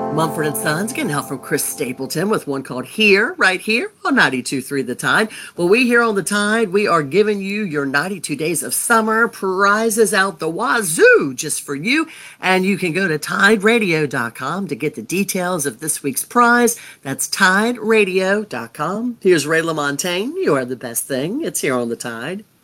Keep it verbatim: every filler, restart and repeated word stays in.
Mumford and Sons getting help from Chris Stapleton with one called Here, right here on ninety-two point three The Tide. Well, we here on The Tide, we are giving you your ninety-two days of summer prizes out the wazoo just for you. And you can go to tide radio dot com to get the details of this week's prize. That's tide radio dot com. Here's Ray LaMontagne. You are the best thing. It's here on The Tide.